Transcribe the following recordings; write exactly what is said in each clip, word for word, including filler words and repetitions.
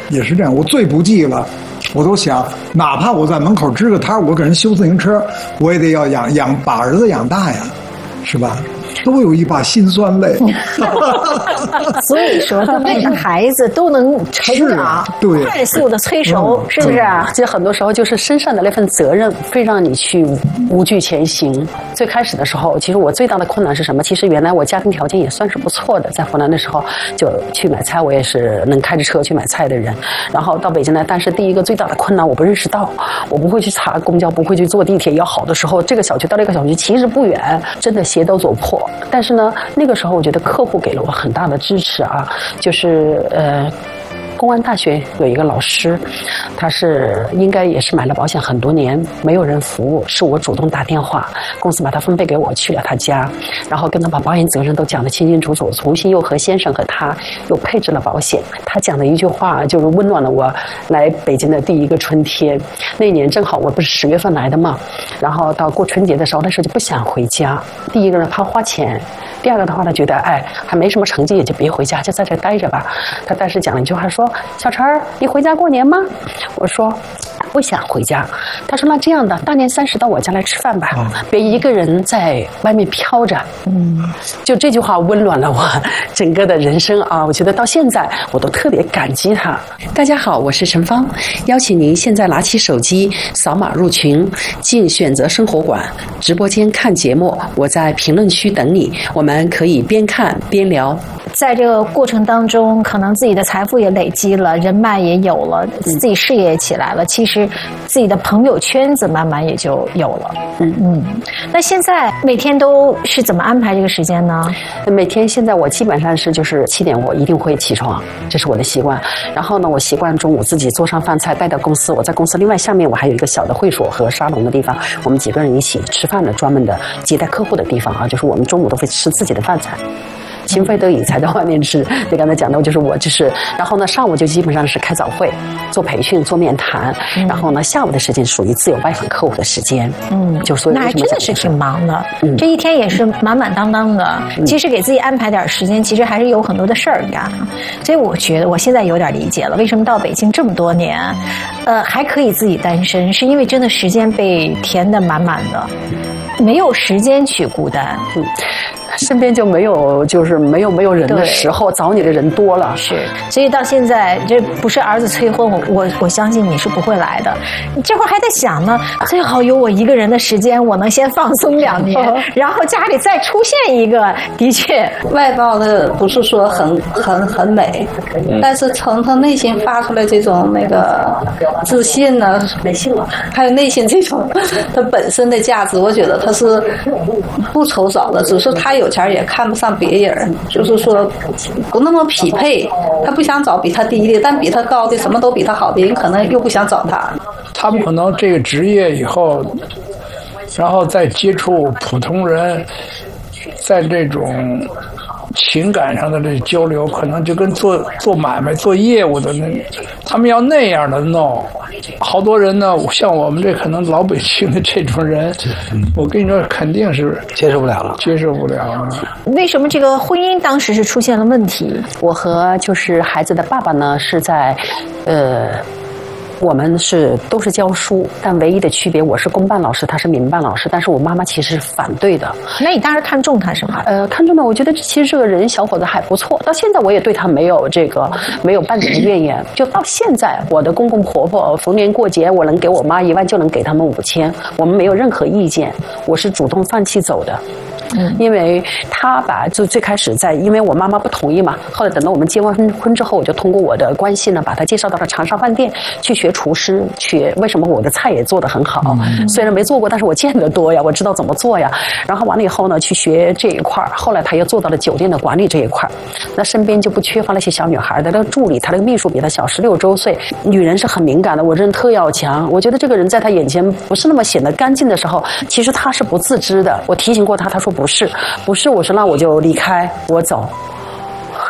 也是这样。我最不济了，我都想，哪怕我在门口支个摊，我给人修自行车，我也得要养养把儿子养大呀，是吧？都有一把辛酸泪。 所以说，为了孩子都能成长， 对， 快速的催熟，是不是啊？ 其实很多时候就是身上的那份责任，会让你去无惧前行。最开始的时候，其实我最大的困难是什么？其实原来我家庭条件也算是不错的，在湖南的时候就去买菜，我也是能开着车去买菜的人。然后到北京来，但是第一个最大的困难，我不认识道，我不会去查公交，不会去坐地铁。要好的时候，这个小区到那个小区其实不远，真的鞋都走破。但是呢，那个时候我觉得客户给了我很大的支持啊，就是呃。公安大学有一个老师，他是应该也是买了保险很多年，没有人服务，是我主动打电话，公司把他分配给我，去了他家，然后跟他把保险责任都讲得清清楚楚，重新又和先生和他又配置了保险。他讲的一句话就是温暖了我来北京的第一个春天。那年正好我不是十月份来的嘛，然后到过春节的时候，那时候就不想回家。第一个呢怕花钱，第二个的话呢觉得哎还没什么成绩也就别回家，就在这待着吧。他当时讲了一句话说，小陈儿，你回家过年吗？我说不想回家。他说那这样的，大年三十到我家来吃饭吧，哦、别一个人在外面飘着。嗯，就这句话温暖了我整个的人生啊！我觉得到现在我都特别感激他。大家好，我是陈芳，邀请您现在拿起手机扫码入群，进选择生活馆直播间看节目，我在评论区等你，我们可以边看边聊。 在这个过程当中，可能自己的财富也累积了，人脉也有了，自己事业也起来了，其实自己的朋友圈子慢慢也就有了。嗯嗯。那现在每天都是怎么安排这个时间呢？ 每天现在我基本上是就是七点我一定会起床，这是我的习惯。然后呢，我习惯中午自己做上饭菜带到公司，我在公司另外下面我还有一个小的会所和沙龙的地方，我们几个人一起吃饭的专门的接待客户的地方啊，就是我们中午都会吃自己的饭菜。情非得已才在外面吃，就刚才讲到，就是我就是，然后呢上午就基本上是开早会、做培训、做面谈，嗯、然后呢下午的时间属于自由拜访客户的时间，嗯，就所以那还真的是挺忙的，嗯，这一天也是满满当当的。嗯、其实给自己安排点时间，其实还是有很多的事儿干。所以我觉得我现在有点理解了，为什么到北京这么多年，呃，还可以自己单身，是因为真的时间被填得满满的，没有时间去孤单。嗯。 身边就没有，就是没有没有人的时候，找你的人多了。 是，所以到现在这不是儿子催婚，我我我相信你是不会来的。你这会儿还在想呢，最好有我一个人的时间，我能先放松两年，然后家里再出现一个。的确， 外貌的不是说很很很美，但是从他内心发出来这种那个自信呢， 美性了， 还有内心这种他本身的价值，我觉得他是不愁找的，只是他有钱也看不上别人，就是说不那么匹配，他不想找比他低的，但比他高的什么都比他好的人可能又不想找他。 他们可能这个职业以后，然后再接触普通人，在这种情感上的这交流，可能就跟做做买卖、做业务的那，他们要那样的弄。好多人呢，像我们这可能老北京的这种人，我跟你说，肯定是接受不了了， 接受不了了。 为什么这个婚姻当时是出现了问题？ 我和就是孩子的爸爸呢，是在，呃。我们是都是教书，但唯一的区别，我是公办老师，他是民办老师，但是我妈妈其实是反对的。 那你当时看中他什么？ 呃，看中的，我觉得其实这个人小伙子还不错，到现在我也对他没有这个没有半点的怨言。就到现在，我的公公婆婆逢年过节，我能给我妈一万，就能给他们五千，我们没有任何意见，我是主动放弃走的。嗯，因为他把就最开始在，因为我妈妈不同意嘛，后来等到我们结完婚之后，我就通过我的关系呢，把他介绍到了长沙饭店去学厨师，学为什么我的菜也做得很好，嗯、虽然没做过，但是我见得多呀，我知道怎么做呀。然后完了以后呢，去学这一块，后来他又做到了酒店的管理这一块，那身边就不缺乏那些小女孩的那个助理，他那个秘书比他小十六周岁，女人是很敏感的，我这人特要强，我觉得这个人在他眼前不是那么显得干净的时候，其实他是不自知的。我提醒过他，他说不是，不是，我说那我就离开，我走。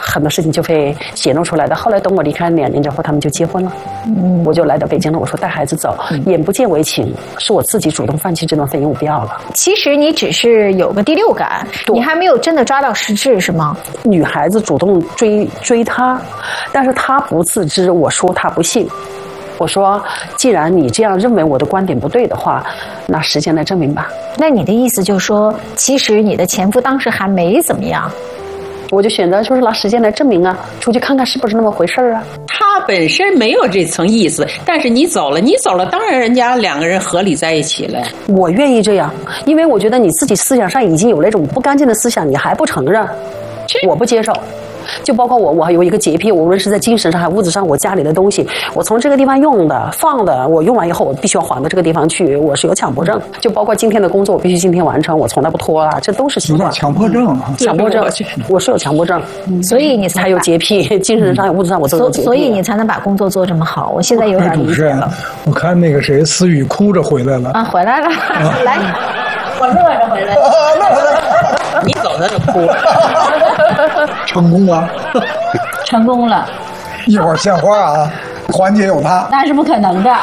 很多事情就会显露出来的。后来等我离开两年之后，他们就结婚了，嗯，我就来到北京了。我说带孩子走，嗯、眼不见为情，是我自己主动放弃这段婚姻，我不要了。 其实你只是有个第六感，你还没有真的抓到实质，是吗？ 女孩子主动追追他，但是他不自知，我说他不信。我说，既然你这样认为我的观点不对的话，那时间来证明吧。 那你的意思就是说，其实你的前夫当时还没怎么样， 我就选择就是拿时间来证明啊，出去看看是不是那么回事啊。 他本身没有这层意思，但是你走了，你走了，当然人家两个人合理在一起了。 我愿意这样，因为我觉得你自己思想上已经有那种不干净的思想，你还不承认，我不接受。就包括我，我还有一个洁癖，无论是在精神上还物质上，我家里的东西，我从这个地方用的放的，我用完以后我必须要还到这个地方去，我是有强迫症。就包括今天的工作，我必须今天完成，我从来不拖啊，这都是习惯。 强迫症啊， 强迫症，我是有强迫症， 嗯、所以你才有洁癖，精神上有物质上我都有洁癖。 所以你才能把工作做这么好。我现在有点理解了。 我看那个谁，思雨哭着回来了啊，回来了，啊、来， 我乐着回来了，你走他就哭了， 成功了。 成功了， 一会儿献花啊，环节有他， 那是不可能的。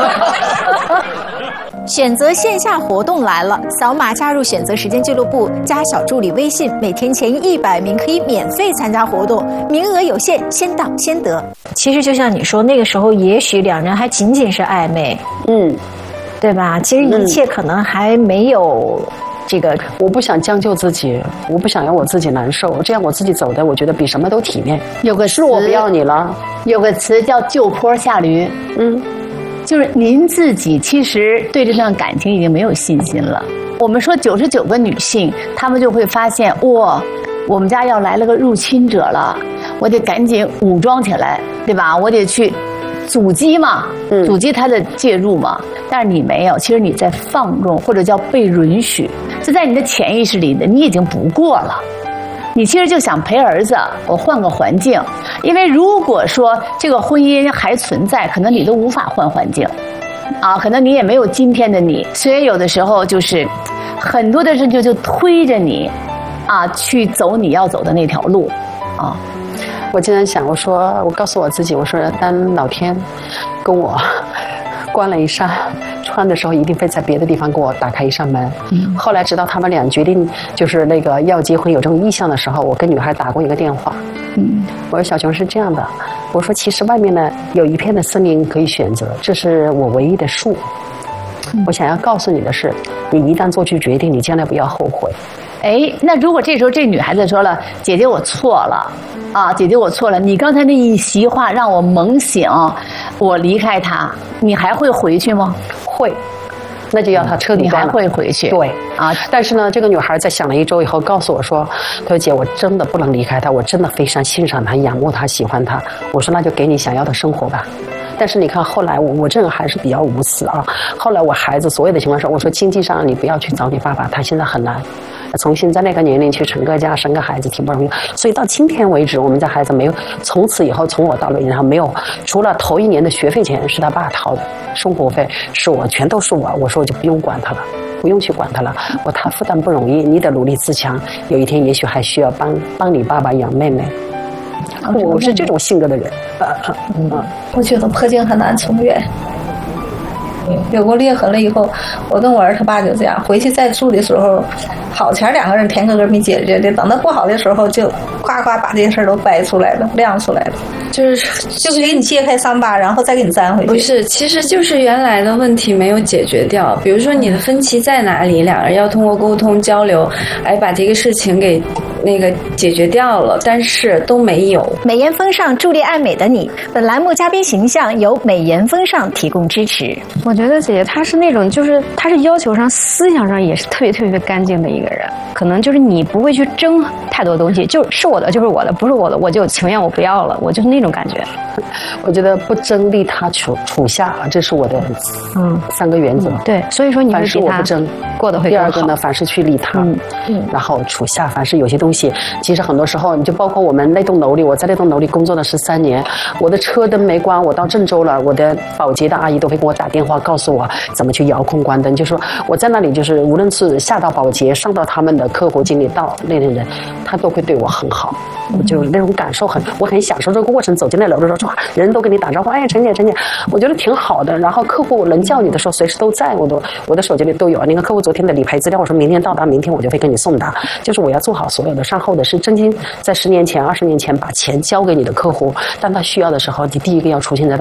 选择线下活动来了，扫码加入选择时间俱乐部，加小助理微信，每天前一百名可以免费参加活动，名额有限，先到先得。其实就像你说，那个时候也许两人还仅仅是暧昧， 嗯， 对吧？其实一切可能还没有。这个我不想将就自己，我不想让我自己难受，这样我自己走的，我觉得比什么都体面。 有个是我不要你了， 有个词叫就坡下驴， 嗯， 就是您自己其实对这段感情已经没有信心了。我们说九十九个女性，她们就会发现，哇，我们家要来了个入侵者了，我得赶紧武装起来，对吧？我得去阻击嘛，阻击他的介入嘛。但是你没有，其实你在放纵，或者叫被允许，这在你的潜意识里的，你已经不过了。你其实就想陪儿子，我换个环境，因为如果说这个婚姻还存在，可能你都无法换环境，啊，可能你也没有今天的你。所以有的时候就是很多的事情就推着你，啊，去走你要走的那条路，啊。 我经常想，我说，我告诉我自己，我说，当老天跟我关了一扇窗的时候，一定会在别的地方给我打开一扇门。嗯、后来直到他们俩决定就是那个要结婚有这种意向的时候，我跟女孩打过一个电话。嗯，我说小熊是这样的，我说其实外面呢有一片的森林可以选择，这是我唯一的树。嗯、我想要告诉你的是，你一旦做出决定，你将来不要后悔。 哎，那如果这时候这女孩子说了：“姐姐，我错了，啊，姐姐，我错了，你刚才那一席话让我猛醒，我离开他，你还会回去吗？” 会，那就要他彻底。 你还会回去？ 对啊，但是呢，这个女孩在想了一周以后，告诉我说：“她说姐，我真的不能离开他，我真的非常欣赏他、仰慕他、喜欢他。”我说：“那就给你想要的生活吧。”但是你看，后来我我这个还是比较无私啊。后来我孩子所有的情况下，我说经济上你不要去找你爸爸，他现在很难。从现在那个年龄去成个家、生个孩子挺不容易，所以到今天为止，我们家孩子没有，从此以后从我到了，然后没有，除了头一年的学费钱是他爸掏的，生活费是我，全都是我。我说我就不用管他了，不用去管他了。我他负担不容易，你得努力自强。有一天也许还需要帮帮你爸爸养妹妹。我是这种性格的人。 嗯，我觉得破镜很难重圆。有过裂痕了以后，我跟我儿他爸就这样，回去再住的时候，好前两个人甜咯咯没解决的，等到不好的时候就夸夸把这些事儿都掰出来了，亮出来了，就是就是给你揭开伤疤，然后再给你粘回去。 不是，其实就是原来的问题没有解决掉，比如说你的分歧在哪里，两人要通过沟通交流，哎，把这个事情给那个解决掉了，但是都没有。 美颜风尚助力爱美的你，本栏目嘉宾形象由美颜风尚提供支持。 我觉得姐姐她是那种，就是她是要求上、思想上也是特别特别的干净的一个人。可能就是你不会去争太多东西，就是我的就是我的，不是我的我就情愿我不要了，我就是那种感觉。 我觉得不争利他处处下，这是我的嗯三个原则。 嗯、对，所以说你会凡事我不争， 过得会第二个呢，凡事去利他，嗯嗯，然后处下，凡是有些东西，其实很多时候，你就包括我们那栋楼里，我在那栋楼里工作了十三年，我的车灯没关，我到郑州了，我的保洁的阿姨都会给我打电话告诉我怎么去遥控关灯，就说我在那里，就是无论是下到保洁，上到他们的客户经理，到那类人，他都会对我很好，我就那种感受很，我很享受这个过程。走进那楼的时候，说人都跟你打招呼，哎，陈姐，陈姐，我觉得挺好的。然后客户能叫你的时候，随时都在，我都我的手机里都有。那个客户昨天的理赔资料，我说明天到达，明天我就会跟你送达。就是我要做好所有的善后的事，真心在十年前、二十年前把钱交给你的客户，当他需要的时候，你第一个要出现在